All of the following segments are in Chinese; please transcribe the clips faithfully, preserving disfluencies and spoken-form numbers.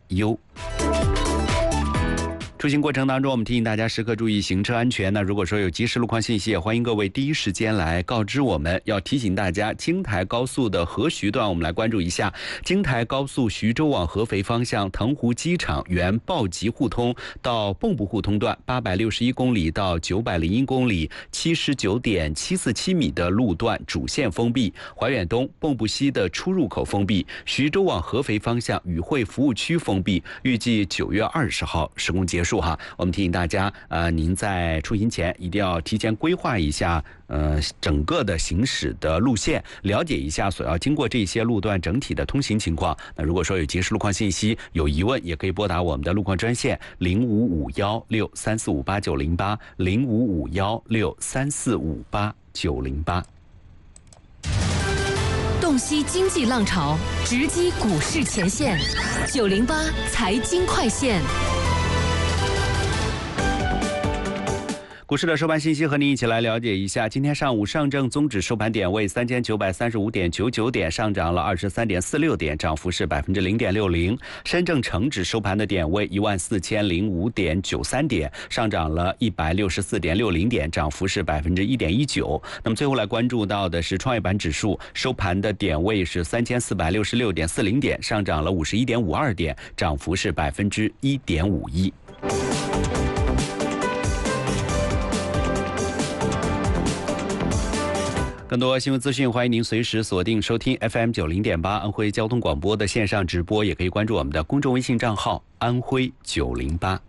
忧。出行过程当中，我们提醒大家时刻注意行车安全。那如果说有及时路况信息，也欢迎各位第一时间来告知我们。要提醒大家，京台高速的合徐段，我们来关注一下。京台高速徐州往合肥方向，腾湖机场原报集互通到蚌埠互通段八百六十一公里到九百零一公里，七十九点七四七米的路段主线封闭。怀远东、蚌埠西的出入口封闭。徐州往合肥方向宇汇服务区封闭，预计九月二十号施工结束。哈，我们提醒大家，呃，您在出行前一定要提前规划一下，呃，整个的行驶的路线，了解一下所要经过这些路段整体的通行情况。那如果说有及时路况信息，有疑问，也可以拨打我们的路况专线零五五幺六三四五八九零八零五五幺六三四五八九零八。 洞悉经济浪潮，直击股市前线，九零八财经快线。 股市的收盘信息和您一起来了解一下。今天上午上证综指收盘点位三千九百三十五点九九点，上涨了二十三点四六点，涨幅是百分之零点六零。深证成指收盘的点位一万四千零五点九三点，上涨了一百六十四点六零点，涨幅是百分之一点一九。那么最后来关注到的是创业板指数收盘的点位是三千四百六十六点四零点，上涨了五十一点五二点，涨幅是百分之一点五一。更多新闻资讯，欢迎您随时锁定收听 F M 九零点八安徽交通广播的线上直播，也可以关注我们的公众微信账号安徽九零八。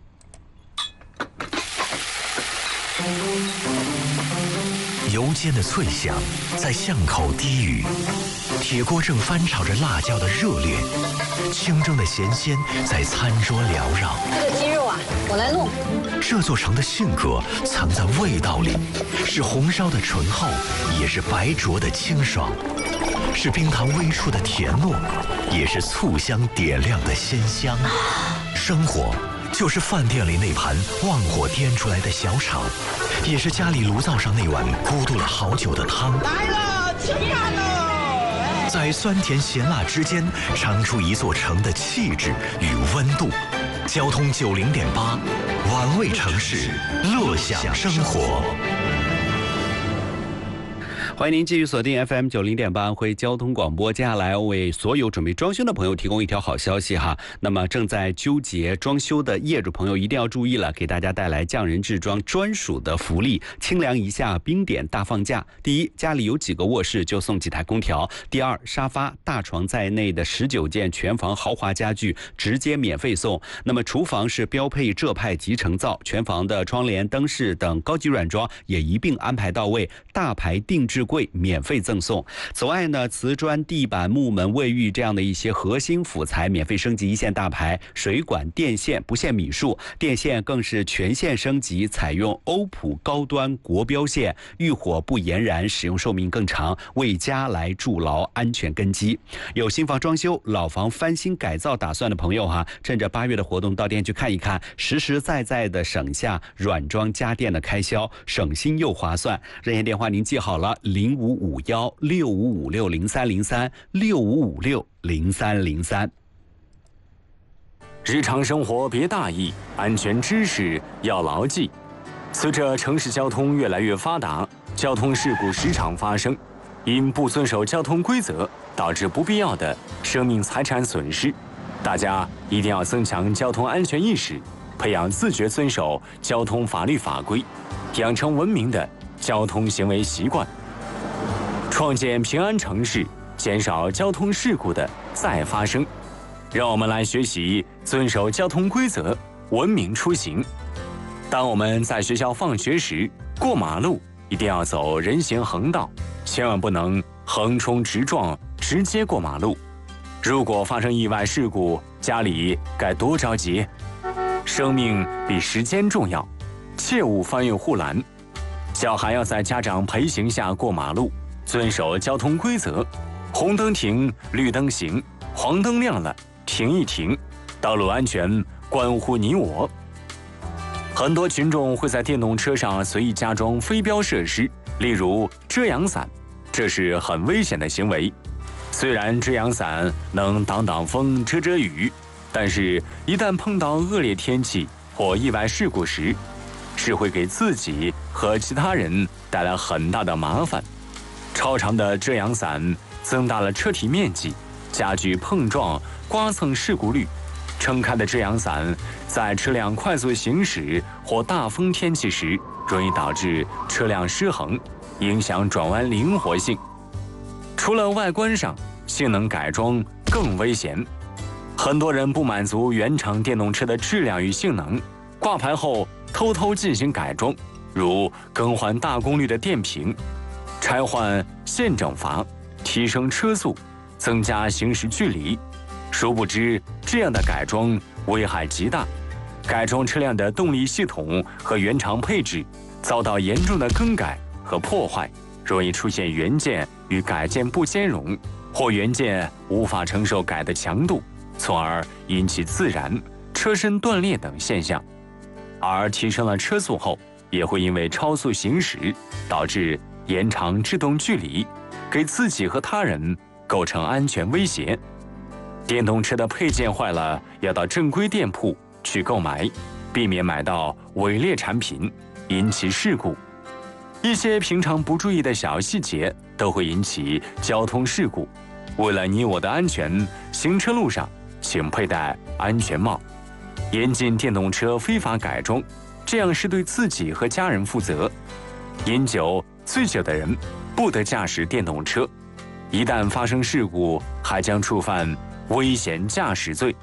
油煎的脆响在巷口低语，铁锅正翻炒着辣椒的热烈，清蒸的咸鲜在餐桌缭绕。 这个鸡肉啊，我来弄。 这座城的性格藏在味道里，是红烧的醇厚，也是白灼的清爽，是冰糖微出的甜糯，也是醋香点亮的鲜香。生活就是饭店里那盘旺火颠出来的小炒，也是家里炉灶上那碗咕嘟了好久的汤。 来了，吃饭了！ 在酸甜咸辣之间，尝出一座城的气质与温度。交通九零点八，玩味城市，乐享生活。 欢迎您继续锁定 F M 九零点八安徽交通广播。接下来为所有准备装修的朋友提供一条好消息哈。那么正在纠结装修的业主朋友一定要注意了，给大家带来匠人制装专属的福利，清凉一下冰点大放价。第一，家里有几个卧室就送几台空调；第二，沙发、大床在内的十九件全房豪华家具直接免费送。那么厨房是标配浙派集成灶，全房的窗帘、灯饰等高级软装也一并安排到位，大牌定制柜免费赠送。此外呢，瓷砖、地板、木门、卫浴这样的一些核心辅材免费升级一线大牌，水管、电线不限米数，电线更是全线升级，采用欧普高端国标线，遇火不延燃，使用寿命更长，为家来筑牢安全根基。有新房装修、老房翻新改造打算的朋友哈，趁着八月的活动到店去看一看，实实在在的省下软装家电的开销，省心又划算。热线电话您记好了，零五五幺六五五六零三零三六五五六零三零三。 日常生活别大意，安全知识要牢记。随着城市交通越来越发达，交通事故时常发生，因不遵守交通规则，导致不必要的生命财产损失。大家一定要增强交通安全意识，培养自觉遵守交通法律法规，养成文明的交通行为习惯，创建平安城市，减少交通事故的再发生。让我们来学习遵守交通规则，文明出行。当我们在学校放学时，过马路一定要走人行横道，千万不能横冲直撞，直接过马路。如果发生意外事故，家里该多着急。生命比时间重要，切勿翻越护栏。小孩要在家长陪行下过马路，遵守交通规则，红灯停，绿灯行，黄灯亮了停一停，道路安全关乎你我。很多群众会在电动车上随意加装飞镖设施，例如遮阳伞，这是很危险的行为。虽然遮阳伞能挡挡风、遮遮雨， 但是，一旦碰到恶劣天气或意外事故时，是会给自己和其他人带来很大的麻烦。超长的遮阳伞增大了车体面积，加剧碰撞、刮蹭事故率。撑开的遮阳伞在车辆快速行驶或大风天气时，容易导致车辆失衡，影响转弯灵活性。除了外观上，性能改装更危险。很多人不满足原厂电动车的质量与性能，挂牌后偷偷进行改装，如更换大功率的电瓶、拆换线整阀、提升车速、增加行驶距离。殊不知，这样的改装危害极大，改装车辆的动力系统和原厂配置遭到严重的更改和破坏，容易出现原件与改件不兼容，或原件无法承受改的强度，从而引起自燃、车身断裂等现象。而提升了车速后，也会因为超速行驶导致延长制动距离，给自己和他人构成安全威胁。电动车的配件坏了，要到正规店铺去购买，避免买到伪劣产品，引起事故。一些平常不注意的小细节都会引起交通事故。为了你我的安全，行车路上请佩戴安全帽。严禁电动车非法改装，这样是对自己和家人负责。饮酒、醉酒的人不得驾驶电动车，一旦发生事故，还将触犯危险驾驶罪。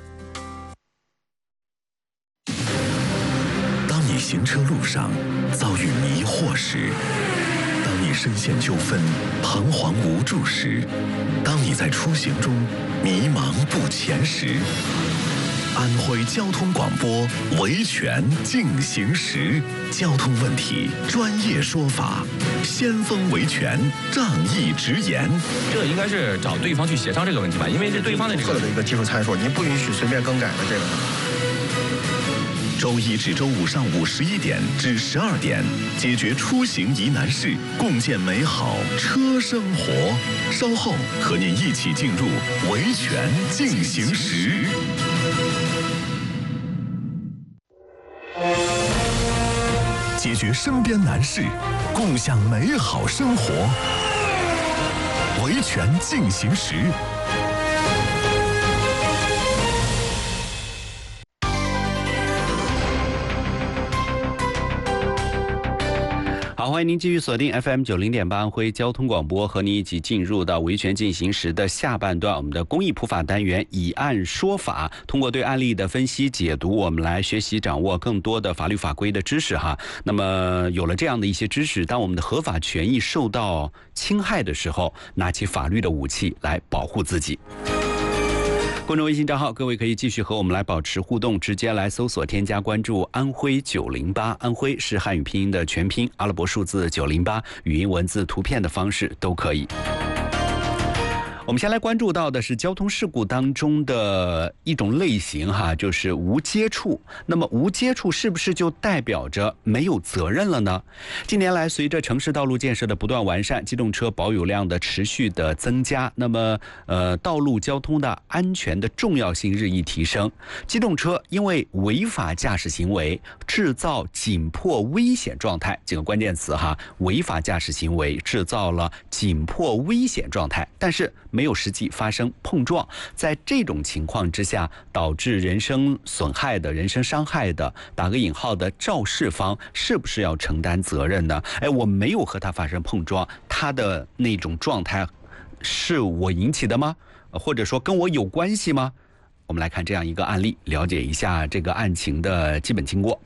当你行车路上遭遇迷惑时，当你深陷纠纷、彷徨无助时，当你在出行中迷茫不前时，安徽交通广播维权进行时，交通问题专业说法，先锋维权，仗义直言。 这应该是找对方去协商这个问题吧，因为这对方的这个的一个技术参数，您不允许随便更改的这个。 周一至周五上午十一点至十二点，解决出行疑难事，共建美好车生活。稍后和您一起进入维权进行时。解决身边难事，共享美好生活。维权进行时。 好，欢迎您继续锁定 F M 九零点八安徽交通广播，和您一起进入到维权进行时的下半段，我们的公益普法单元以案说法，通过对案例的分析解读，我们来学习掌握更多的法律法规的知识哈。那么有了这样的一些知识，当我们的合法权益受到侵害的时候，拿起法律的武器来保护自己。公众微信账号，各位可以继续和我们来保持互动，直接来搜索添加关注安徽九零八，安徽是汉语拼音的全拼，阿拉伯数字九零八，语音文字图片的方式都可以。我们先来关注到的是交通事故当中的一种类型哈，就是无接触。那么无接触是不是就代表着没有责任了呢？近年来，随着城市道路建设的不断完善，机动车保有量的持续的增加，那么呃，道路交通的安全的重要性日益提升。机动车因为违法驾驶行为制造紧迫危险状态，几个关键词哈，违法驾驶行为制造了紧迫危险状态，但是没有实际发生碰撞，在这种情况之下，导致人身损害的、人身伤害的，打个引号的肇事方是不是要承担责任呢？哎，我没有和他发生碰撞，他的那种状态是我引起的吗？或者说跟我有关系吗？我们来看这样一个案例，了解一下这个案情的基本经过。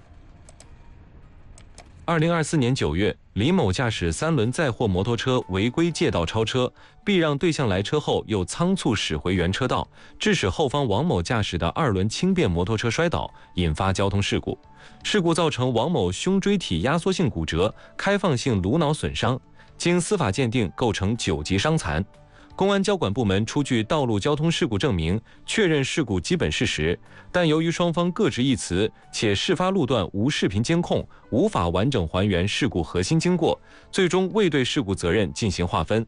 二零二四年九月，李某驾驶三轮载货摩托车违规借道超车，避让对向来车后又仓促驶回原车道，致使后方王某驾驶的二轮轻便摩托车摔倒，引发交通事故。事故造成王某胸椎体压缩性骨折、开放性颅脑损伤，经司法鉴定构成九级伤残。公安交管部门出具道路交通事故证明，确认事故基本事实，但由于双方各执一词，且事发路段无视频监控，无法完整还原事故核心经过，最终未对事故责任进行划分。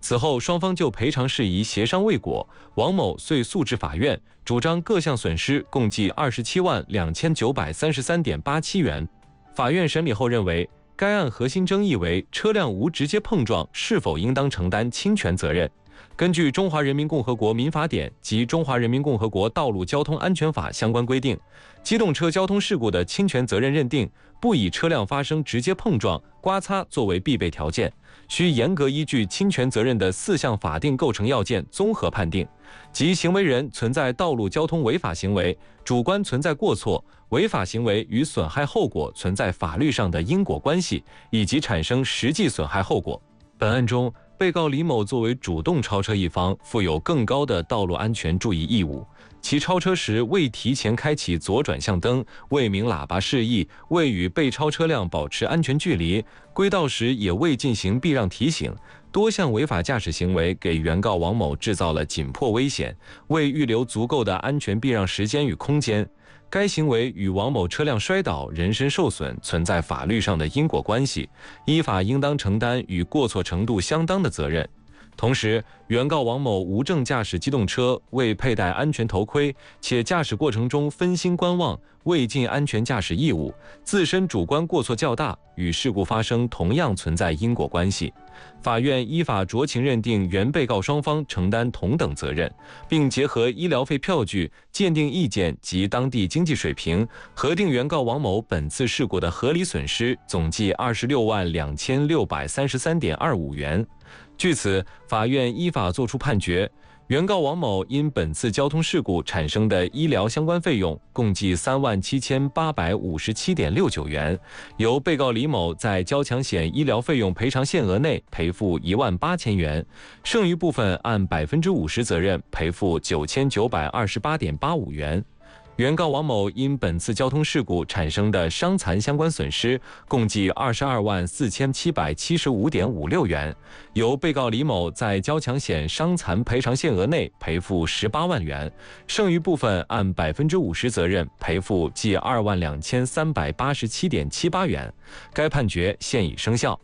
此后双方就赔偿事宜协商未果，王某遂诉至法院，主张各项损失共计二十七万两千九百三十三点八七元。法院审理后认为，该案核心争议为车辆无直接碰撞是否应当承担侵权责任。根据《中华人民共和国民法典》及《中华人民共和国道路交通安全法》相关规定，机动车交通事故的侵权责任认定，不以车辆发生直接碰撞、刮擦作为必备条件，需严格依据侵权责任的四项法定构成要件综合判定，即行为人存在道路交通违法行为，主观存在过错，违法行为与损害后果存在法律上的因果关系，以及产生实际损害后果。本案中，被告李某作为主动超车一方，负有更高的道路安全注意义务。其超车时未提前开启左转向灯，未鸣喇叭示意，未与被超车辆保持安全距离，归道时也未进行避让提醒，多项违法驾驶行为给原告王某制造了紧迫危险，未预留足够的安全避让时间与空间。该行为与王某车辆摔倒、人身受损存在法律上的因果关系，依法应当承担与过错程度相当的责任。同时，原告王某无证驾驶机动车，未佩戴安全头盔，且驾驶过程中分心观望，未尽安全驾驶义务，自身主观过错较大，与事故发生同样存在因果关系。法院依法酌情认定原被告双方承担同等责任，并结合医疗费票据、鉴定意见及当地经济水平，核定原告王某本次事故的合理损失总计二十六万两千六百三十三点二五元。据此，法院依法作出判决，原告王某因本次交通事故产生的医疗相关费用共计三万七千八百五十七点六九元，由被告李某在交强险医疗费用赔偿限额内赔付一万八千元，剩余部分按百分之五十责任赔付九千九百二十八点八五元。原告王某因本次交通事故产生的伤残相关损失共计二十二万四千七百七十五点五六元，由被告李某在交强险伤残赔偿限额内赔付十八万元，剩余部分按百分之五十责任赔付计二万两千三百八十七点七八元。该判决现已生效。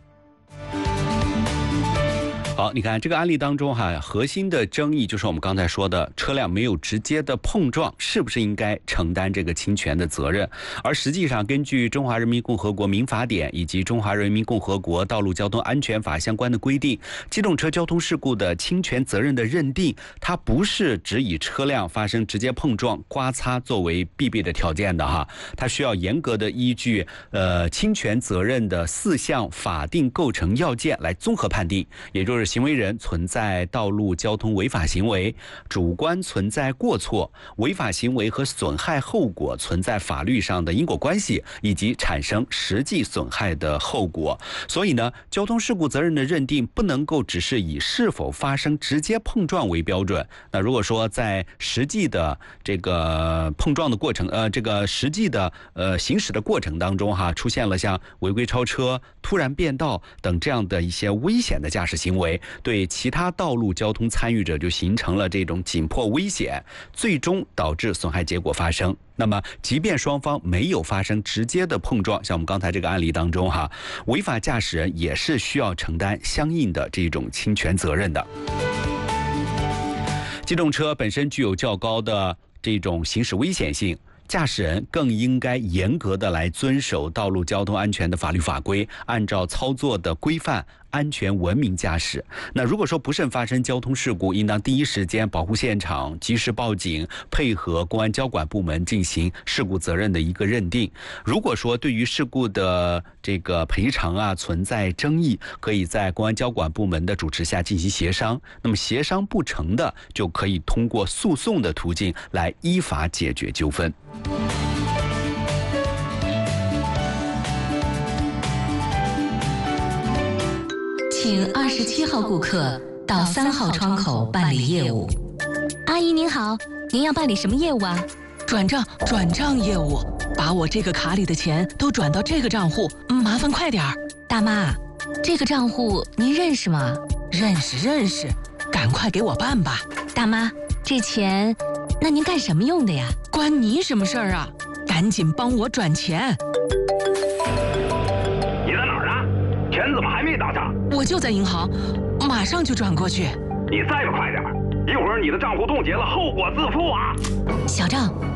好，你看这个案例当中哈，核心的争议就是我们刚才说的，车辆没有直接的碰撞，是不是应该承担这个侵权的责任？而实际上，根据《中华人民共和国民法典》以及《中华人民共和国道路交通安全法》相关的规定，机动车交通事故的侵权责任的认定，它不是只以车辆发生直接碰撞、刮擦作为必备的条件的哈，它需要严格的依据呃侵权责任的四项法定构成要件来综合判定，也就是行为人存在道路交通违法行为，主观存在过错，违法行为和损害后果存在法律上的因果关系，以及产生实际损害的后果。所以呢，交通事故责任的认定不能够只是以是否发生直接碰撞为标准。那如果说在实际的这个碰撞的过程，呃，这个实际的呃行驶的过程当中哈，出现了像违规超车、突然变道等这样的一些危险的驾驶行为，对其他道路交通参与者就形成了这种紧迫危险，最终导致损害结果发生。那么即便双方没有发生直接的碰撞，像我们刚才这个案例当中哈，违法驾驶人也是需要承担相应的这种侵权责任的。机动车本身具有较高的这种行驶危险性，驾驶人更应该严格的来遵守道路交通安全的法律法规，按照操作的规范安全文明驾驶。那如果说不慎发生交通事故，应当第一时间保护现场，及时报警，配合公安交管部门进行事故责任的一个认定。如果说对于事故的这个赔偿啊存在争议，可以在公安交管部门的主持下进行协商。那么协商不成的，就可以通过诉讼的途径来依法解决纠纷。 请二十七号顾客到三号窗口办理业务。 阿姨您好，您要办理什么业务啊？ 转账，转账业务，把我这个卡里的钱都转到这个账户，麻烦快点儿。 大妈，这个账户您认识吗？ 认识认识，赶快给我办吧。 大妈，这钱，那您干什么用的呀？ 关你什么事儿啊？赶紧帮我转钱。 你在哪儿呢？钱怎么还没打上？ 我就在银行，妈马上就转过去。 你再不快点，一会儿你的账户冻结了，后果自负啊！ 小郑，